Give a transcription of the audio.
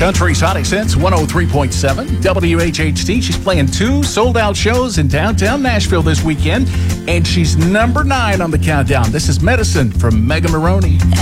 Country's hottest hits, 103.7 WHHT. She's playing 2 sold-out shows in downtown Nashville this weekend, and she's number 9 on the countdown. This is Medicine from Mega Maroney.